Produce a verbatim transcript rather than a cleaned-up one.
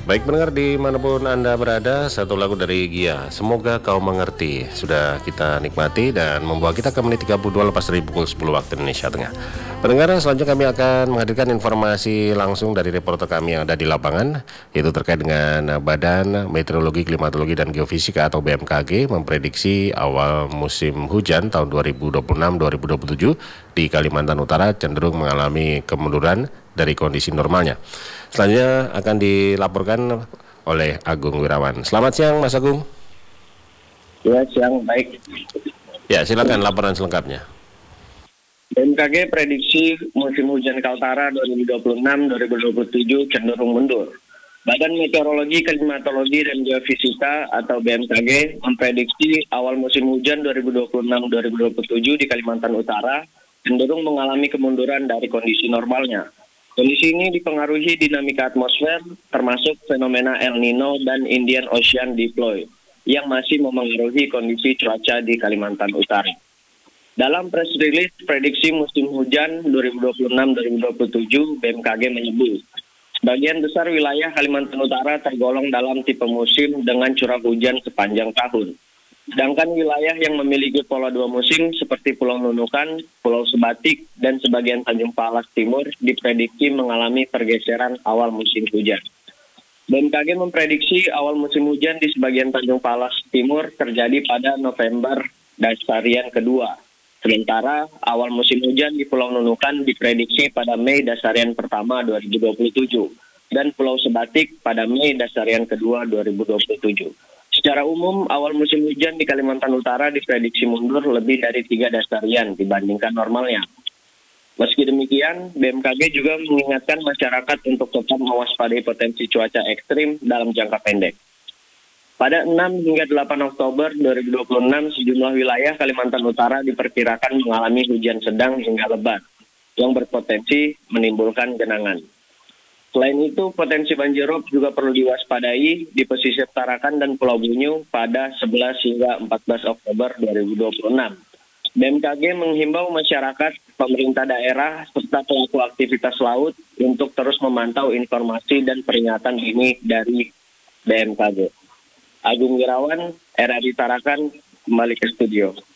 Baik pendengar dimanapun Anda berada, satu lagu dari Gia, Semoga Kau Mengerti, sudah kita nikmati dan membawa kita ke menit tiga puluh dua lepas dari pukul sepuluh waktu Indonesia Tengah. Pendengar, selanjutnya kami akan menghadirkan informasi langsung dari reporter kami yang ada di lapangan, yaitu terkait dengan Badan Meteorologi, Klimatologi, dan Geofisika atau B M K G memprediksi awal musim hujan tahun dua ribu dua puluh enam dua ribu dua puluh tujuh di Kalimantan Utara cenderung mengalami kemunduran dari kondisi normalnya. Selanjutnya akan dilaporkan oleh Agung Wirawan. Selamat siang Mas Agung. Ya, siang, baik. Ya, silakan laporan selengkapnya. B M K G prediksi musim hujan Kaltara dua ribu dua puluh enam dua ribu dua puluh tujuh cenderung mundur. Badan Meteorologi, Klimatologi, dan Geofisika atau B M K G memprediksi awal musim hujan dua ribu dua puluh enam dua ribu dua puluh tujuh di Kalimantan Utara cenderung mengalami kemunduran dari kondisi normalnya. Kondisi ini dipengaruhi dinamika atmosfer, termasuk fenomena El Nino dan Indian Ocean Diploid, yang masih memengaruhi kondisi cuaca di Kalimantan Utara. Dalam press release prediksi musim hujan dua ribu dua puluh enam dua ribu dua puluh tujuh, B M K G menyebut, sebagian besar wilayah Kalimantan Utara tergolong dalam tipe musim dengan curah hujan sepanjang tahun. Sedangkan wilayah yang memiliki pola dua musim seperti Pulau Nunukan, Pulau Sebatik, dan sebagian Tanjung Palas Timur diprediksi mengalami pergeseran awal musim hujan. B M K G memprediksi awal musim hujan di sebagian Tanjung Palas Timur terjadi pada November dasarian kedua. Sementara awal musim hujan di Pulau Nunukan diprediksi pada Mei dasarian pertama dua ribu dua puluh tujuh dan Pulau Sebatik pada Mei dasarian kedua dua ribu dua puluh tujuh. Secara umum, awal musim hujan di Kalimantan Utara diprediksi mundur lebih dari tiga dasarian dibandingkan normalnya. Meski demikian, B M K G juga mengingatkan masyarakat untuk tetap mewaspadai potensi cuaca ekstrim dalam jangka pendek. Pada enam hingga delapan Oktober dua ribu dua puluh enam, sejumlah wilayah Kalimantan Utara diperkirakan mengalami hujan sedang hingga lebat, yang berpotensi menimbulkan genangan. Selain itu, potensi banjirop juga perlu diwaspadai di pesisir Tarakan dan Pulau Bunyu pada sebelas hingga empat belas Oktober dua ribu dua puluh enam. B M K G menghimbau masyarakat, pemerintah daerah, serta pelaku aktivitas laut untuk terus memantau informasi dan peringatan dini dari B M K G. Agung Wirawan, R R I Tarakan, kembali ke studio.